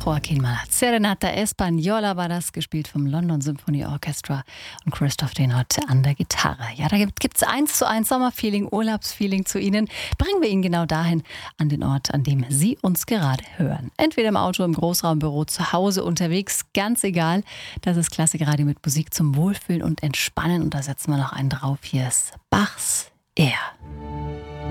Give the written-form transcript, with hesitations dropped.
Joaquin Malat. Serenata Española war das, gespielt vom London Symphony Orchestra und Christoph Dehnert an der Gitarre. Ja, da gibt's 1:1 Sommerfeeling, Urlaubsfeeling zu Ihnen. Bringen wir ihn genau dahin, an den Ort, an dem Sie uns gerade hören. Entweder im Auto, im Großraumbüro, zu Hause, unterwegs, ganz egal. Das ist Klassikradio mit Musik zum Wohlfühlen und Entspannen. Und da setzen wir noch einen drauf. Hier ist Bachs Er.